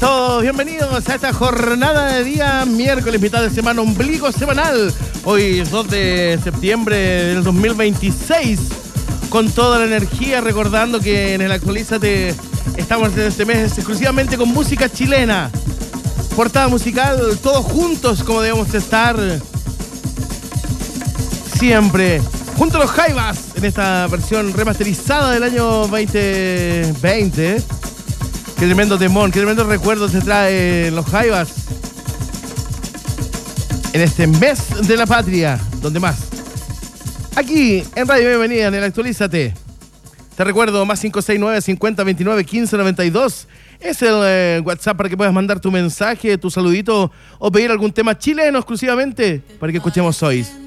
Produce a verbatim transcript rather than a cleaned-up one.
todos, bienvenidos a esta jornada de día miércoles, mitad de semana, ombligo semanal. Hoy es dos de septiembre del dos mil veintiséis, con toda la energía, recordando que en el Actualízate estamos en este mes exclusivamente con música chilena. Portada musical, todos juntos como debemos estar siempre. Junto a los Jaivas, en esta versión remasterizada del año veinte veinte. Qué tremendo temón, qué tremendo recuerdo se trae los Jaivas en este mes de la patria, donde más. Aquí en Radio Bienvenida, en el Actualízate. Te recuerdo, más cinco seis nueve, cincuenta, veintinueve, quince, noventa y dos. Es el eh, WhatsApp para que puedas mandar tu mensaje, tu saludito o pedir algún tema chileno exclusivamente para que escuchemos hoy.